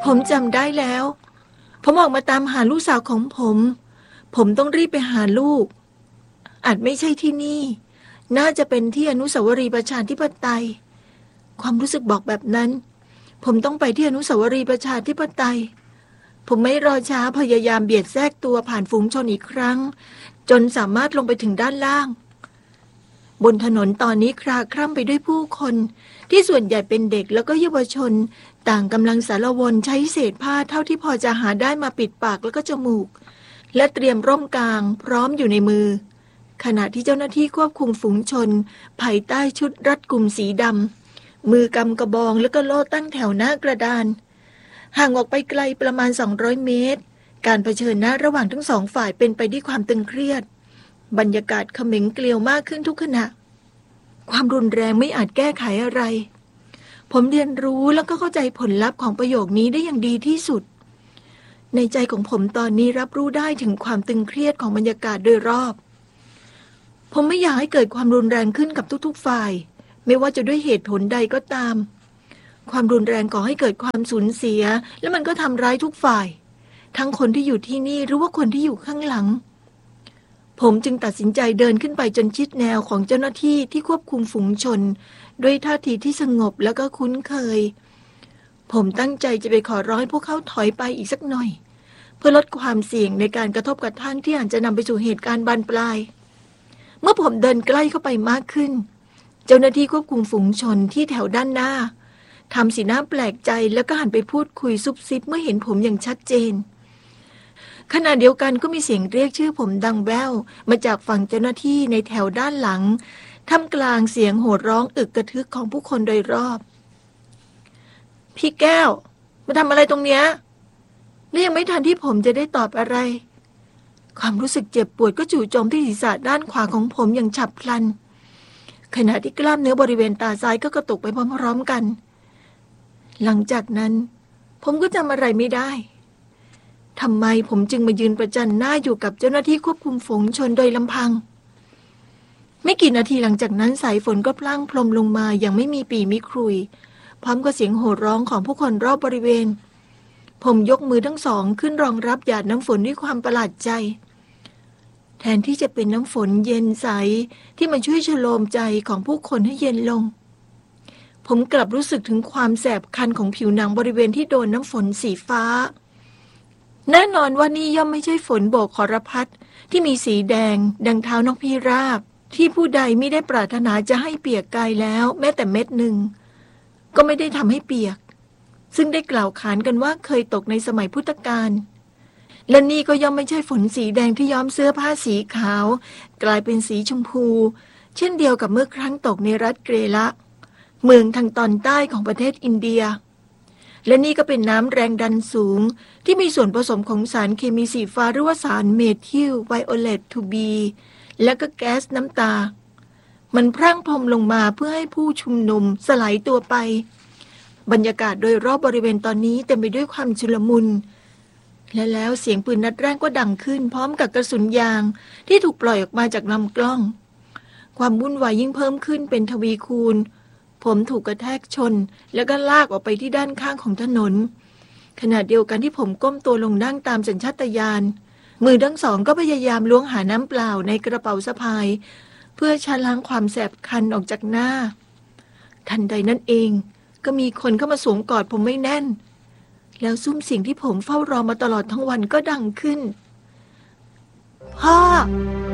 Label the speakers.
Speaker 1: ผมจำได้แล้วผมออกมาตามหาลูกสาวของผมต้องรีบไปหาลูกอาจไม่ใช่ที่นี่น่าจะเป็นที่อนุสาวรีย์ประชาธิปไตยความรู้สึกบอกแบบนั้นผมต้องไปที่อนุสาวรีย์ประชาธิปไตยผมไม่รอช้าพยายามเบียดแทรกตัวผ่านฝูงชนอีกครั้งจนสามารถลงไปถึงด้านล่างบนถนนตอนนี้คราคร่ำไปด้วยผู้คนที่ส่วนใหญ่เป็นเด็กแล้วก็เยาวชนต่างกำลังสารวนใช้เศษผ้าเท่าที่พอจะหาได้มาปิดปากแล้วก็จมูกและเตรียมร่มกลางพร้อมอยู่ในมือขณะที่เจ้าหน้าที่ควบคุมฝูงชนภายใต้ชุดรัดกุมสีดำมือกำกระบองแล้วก็โล่ตั้งแถวหน้ากระดานห่างออกไปไกลประมาณ200 เมตรการเผชิญหน้าระหว่างทั้งสองฝ่ายเป็นไปด้วยความตึงเครียดบรรยากาศเขม็งเกลียวมากขึ้นทุกขณะความรุนแรงไม่อาจแก้ไขอะไรผมเรียนรู้แล้วก็เข้าใจผลลัพธ์ของประโยคนี้ได้อย่างดีที่สุดในใจของผมตอนนี้รับรู้ได้ถึงความตึงเครียดของบรรยากาศโดยรอบผมไม่อยากให้เกิดความรุนแรงขึ้นกับทุกๆฝ่ายไม่ว่าจะด้วยเหตุผลใดก็ตามความรุนแรงก่อให้เกิดความสูญเสียและมันก็ทำร้ายทุกฝ่ายทั้งคนที่อยู่ที่นี่หรือว่าคนที่อยู่ข้างหลังผมจึงตัดสินใจเดินขึ้นไปจนชิดแนวของเจ้าหน้าที่ที่ควบคุมฝูงชนด้วยท่าทีที่สงบแล้วก็คุ้นเคยผมตั้งใจจะไปขอร้องให้พวกเขาถอยไปอีกสักหน่อยเพื่อลดความเสี่ยงในการกระทบกระทั่งที่อาจจะนำไปสู่เหตุการณ์บานปลายเมื่อผมเดินใกล้เข้าไปมากขึ้นเจ้าหน้าที่ควบคุมฝูงชนที่แถวด้านหน้าทำสีหน้าแปลกใจแล้วก็หันไปพูดคุยซุบซิบเมื่อเห็นผมอย่างชัดเจนขณะเดียวกันก็มีเสียงเรียกชื่อผมดังแว่วมาจากฝั่งเจ้าหน้าที่ในแถวด้านหลังท่ามกลางเสียงโห่ร้องอึกกระทึกของผู้คนโดยรอบพี่แก้วมาทำอะไรตรงเนี้ยและยังไม่ทันที่ผมจะได้ตอบอะไรความรู้สึกเจ็บปวดก็จู่โจมที่ศีรษะด้านขวาของผมอย่างฉับพลันขณะที่กล้ามเนื้อบริเวณตาซ้ายก็กระตุกไปพร้อมๆกันหลังจากนั้นผมก็จำอะไรไม่ได้ทำไมผมจึงมายืนประจันหน้าอยู่กับเจ้าหน้าที่ควบคุมฝูงชนโดยลำพังไม่กี่นาทีหลังจากนั้นสายฝนก็พลั่งพรมลงมาอย่างไม่มีปีมีครุยพร้อมกับเสียงโห่ร้องของผู้คนรอบบริเวณผมยกมือทั้งสองขึ้นรองรับหยาดน้ำฝนด้วยความประหลาดใจแทนที่จะเป็นน้ำฝนเย็นใสที่มาช่วยชโลมใจของผู้คนให้เย็นลงผมกลับรู้สึกถึงความแสบคันของผิวหนังบริเวณที่โดนน้ำฝนสีฟ้าแน่นอนว่านี่ย่อมไม่ใช่ฝนโบกขรพัดที่มีสีแดงดังเท้านกพิราบที่ผู้ใดไม่ได้ปรารถนาจะให้เปียกกายแล้วแม้แต่เม็ดหนึ่งก็ไม่ได้ทำให้เปียกซึ่งได้กล่าวขานกันว่าเคยตกในสมัยพุทธกาลและนี่ก็ย่อมไม่ใช่ฝนสีแดงที่ย้อมเสื้อผ้าสีขาวกลายเป็นสีชมพูเช่นเดียวกับเมื่อครั้งตกในรัฐเกรละเมืองทางตอนใต้ของประเทศอินเดียและนี่ก็เป็นน้ำแรงดันสูงที่มีส่วนผสมของสารเคมีสีฟ้าหรือว่าสารเมทิลไวโอเลตทูบีและก็แก๊สน้ำตามันพรั่งพรมลงมาเพื่อให้ผู้ชุมนุมสลายตัวไปบรรยากาศโดยรอบบริเวณตอนนี้เต็มไปด้วยความชุลมุนและแล้วเสียงปืนนัดแรกก็ดังขึ้นพร้อมกับกระสุนยางที่ถูกปล่อยออกมาจากลำกล้องความวุ่นวายยิ่งเพิ่มขึ้นเป็นทวีคูณผมถูกกระแทกชนแล้วก็ลากออกไปที่ด้านข้างของถนนขณะเดียวกันที่ผมก้มตัวลงนั่งตามสัญชาตญาณมือทั้งสองก็พยายามล้วงหาน้ำเปล่าในกระเป๋าสะพายเพื่อชะล้างความแสบคันออกจากหน้าทันใดนั้นเองก็มีคนเข้ามาสวมกอดผมไม่แน่นแล้วซุ้มเสียงที่ผมเฝ้ารอมาตลอดทั้งวันก็ดังขึ้นพ่อ